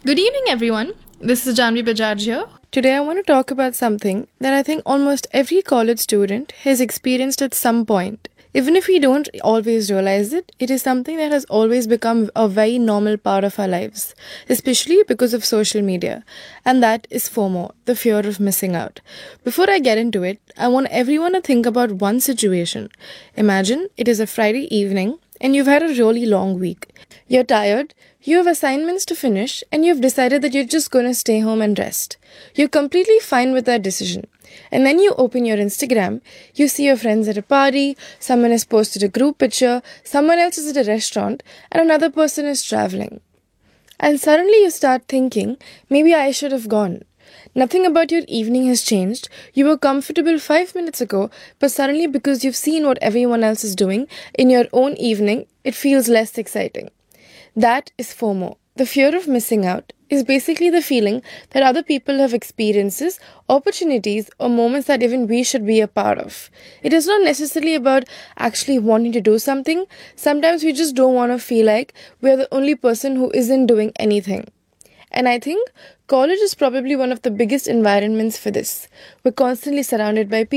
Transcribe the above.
Good evening, everyone. This is Janvi Bajaj here. Today, I want to talk about something that I think almost every college student has experienced at some point. Even if we don't always realize it, it is something that has always become a very normal part of our lives, especially because of social media. And that is FOMO, the fear of missing out. Before I get into it, I want everyone to think about one situation. Imagine it is a Friday evening and you've had a really long week. You're tired, you have assignments to finish, and you've decided that you're just gonna stay home and rest. You're completely fine with that decision. And then you open your Instagram, you see your friends at a party, someone has posted a group picture, someone else is at a restaurant, and another person is traveling. And suddenly you start thinking, maybe I should have gone. Nothing about your evening has changed. You were comfortable 5 minutes ago, but suddenly because you've seen what everyone else is doing in your own evening, it feels less exciting. That is FOMO. The fear of missing out is basically the feeling that other people have experiences, opportunities, or moments that even we should be a part of. It is not necessarily about actually wanting to do something. Sometimes we just don't want to feel like we're the only person who isn't doing anything. And I think college is probably one of the biggest environments for this. We're constantly surrounded by people